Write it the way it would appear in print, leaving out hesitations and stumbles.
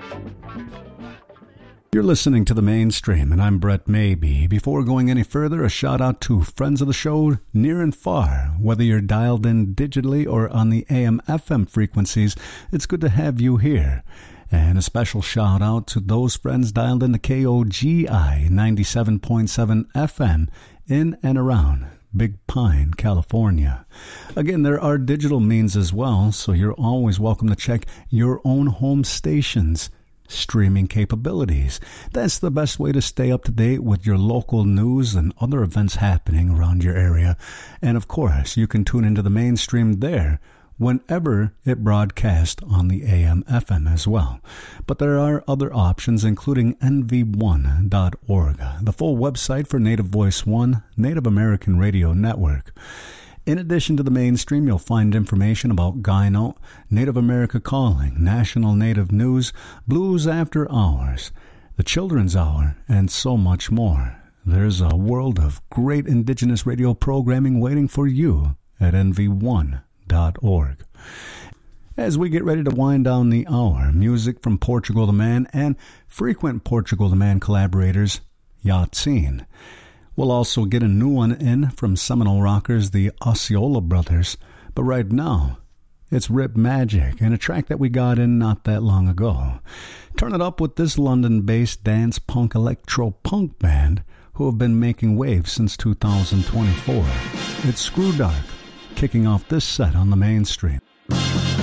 You're listening to The Mainstream, and I'm Brett Maybe. Before going any further, a shout out to friends of the show near and far. Whether you're dialed in digitally or on the AM/FM frequencies, it's good to have you here. And a special shout out to those friends dialed in the KOGI 97.7 FM in and around Big Pine, California. Again, there are digital means as well, so you're always welcome to check your own home station's streaming capabilities. That's the best way to stay up to date with your local news and other events happening around your area. And of course, you can tune into The Mainstream there whenever it broadcasts on the AM/FM as well. But there are other options, including nv1.org, the full website for Native Voice One, Native American Radio Network. In addition to The Mainstream, you'll find information about Guy Note, Native America Calling, National Native News, Blues After Hours, the Children's Hour, and so much more. There's a world of great Indigenous radio programming waiting for you at nv1.org. As we get ready to wind down the hour, music from Portugal the Man and frequent Portugal the Man collaborators, Yatzin. We'll also get a new one in from Seminole rockers, the Osceola Brothers. But right now, it's Rip Magic, and a track that we got in not that long ago. Turn it up with this London-based dance punk electro-punk band who have been making waves since 2024. It's Screw Dark, kicking off this set on The Mainstream.